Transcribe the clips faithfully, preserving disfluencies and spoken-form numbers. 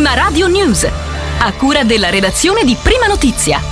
Prima Radio News, a cura della redazione di Prima Notizia.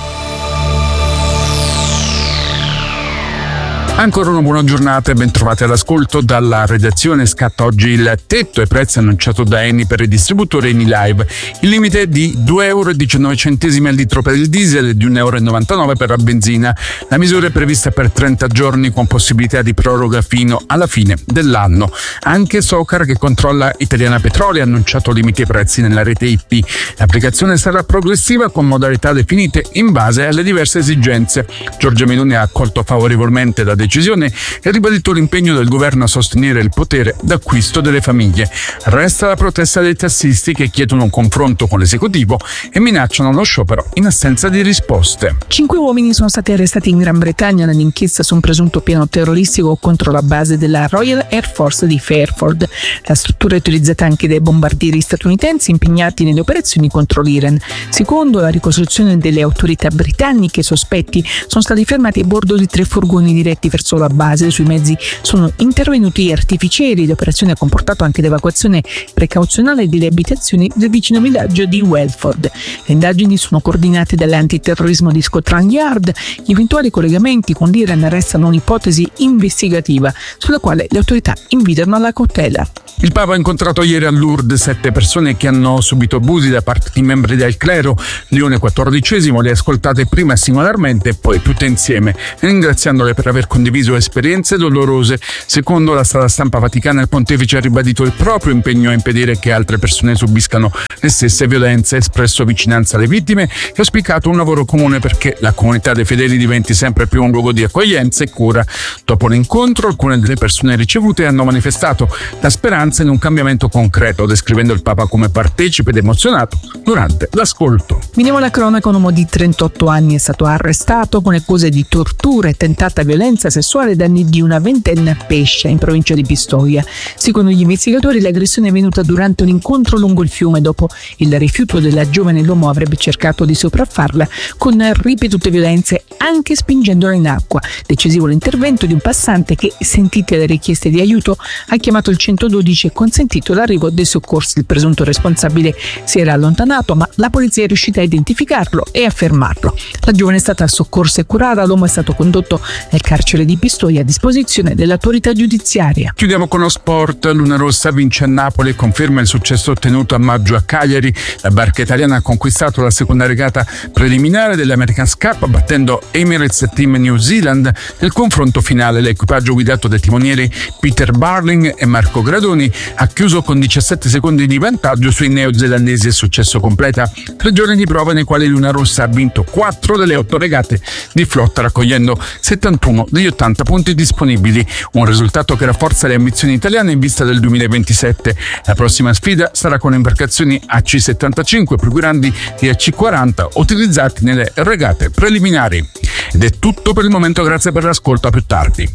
Ancora una buona giornata e ben trovati all'ascolto dalla redazione. Scatta oggi il tetto ai prezzi annunciato da Eni per il distributore Eni Live. Il limite di due virgola diciannove euro al litro per il diesel e di uno virgola novantanove euro per la benzina. La misura è prevista per trenta giorni con possibilità di proroga fino alla fine dell'anno. Anche Socar, che controlla Italiana Petroli, ha annunciato limiti ai prezzi nella rete I P. L'applicazione sarà progressiva con modalità definite in base alle diverse esigenze. Giorgia Meloni ha accolto favorevolmente la decisione e ha ribadito l'impegno del governo a sostenere il potere d'acquisto delle famiglie. Resta la protesta dei tassisti che chiedono un confronto con l'esecutivo e minacciano lo sciopero in assenza di risposte. Cinque uomini sono stati arrestati in Gran Bretagna nell'inchiesta su un presunto piano terroristico contro la base della Royal Air Force di Fairford. La struttura è utilizzata anche dai bombardieri statunitensi impegnati nelle operazioni contro l'Iran. Secondo la ricostruzione delle autorità britanniche, i sospetti sono stati fermati a bordo di tre furgoni diretti verso la base. Sui mezzi sono intervenuti artificieri. L'operazione ha comportato anche l'evacuazione precauzionale delle abitazioni del vicino villaggio di Welford. Le indagini sono coordinate dall'antiterrorismo di Scotland Yard. Gli eventuali collegamenti con l'Iran restano un'ipotesi investigativa sulla quale le autorità invitano alla cautela. Il Papa ha incontrato ieri a Lourdes sette persone che hanno subito abusi da parte di membri del clero. Leone quattordicesimo le ha ascoltate prima singolarmente e poi tutte insieme, ringraziandole per aver condiviso esperienze dolorose. Secondo la sala stampa vaticana, il pontefice ha ribadito il proprio impegno a impedire che altre persone subiscano le stesse violenze, ha espresso vicinanza alle vittime e ha auspicato un lavoro comune perché la comunità dei fedeli diventi sempre più un luogo di accoglienza e cura. Dopo l'incontro, alcune delle persone ricevute hanno manifestato la speranza in un cambiamento concreto, descrivendo il Papa come partecipe ed emozionato durante l'ascolto. Veniamo alla cronaca. Un uomo di trentotto anni è stato arrestato con accuse di tortura e tentata violenza sessuale ai danni di una ventenne a Pescia, in provincia di Pistoia. Secondo gli investigatori, l'aggressione è venuta durante un incontro lungo il fiume. Dopo il rifiuto della giovane, l'uomo avrebbe cercato di sopraffarla con ripetute violenze, anche spingendola in acqua. Decisivo l'intervento di un passante che, sentite le richieste di aiuto, ha chiamato il centododici e consentito l'arrivo dei soccorsi. Il presunto responsabile si era allontanato, ma la polizia è riuscita a identificarlo e a fermarlo. La giovane è stata soccorsa e curata. L'uomo è stato condotto nel carcere di Pistoia a disposizione dell'autorità giudiziaria. Chiudiamo con lo sport. Luna Rossa vince a Napoli e conferma il successo ottenuto a maggio a Cagliari. La barca italiana ha conquistato la seconda regata preliminare dell'America's Cup battendo Emirates e Team New Zealand. Nel confronto finale l'equipaggio guidato dai timonieri Peter Barling e Marco Gradoni ha chiuso con diciassette secondi di vantaggio sui neozelandesi e successo completa tre giorni di prova nei quali Luna Rossa ha vinto quattro delle otto regate di flotta, raccogliendo settantuno degli ottanta punti disponibili, un risultato che rafforza le ambizioni italiane in vista del duemilaventisette. La prossima sfida sarà con imbarcazioni A C settantacinque più grandi di A C quaranta utilizzati nelle regate preliminari. Ed è tutto per il momento, grazie per l'ascolto, a più tardi.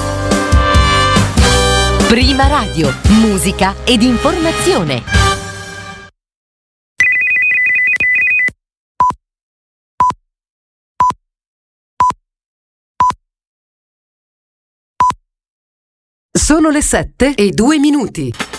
Prima Radio, musica ed informazione. Sono le sette e due minuti.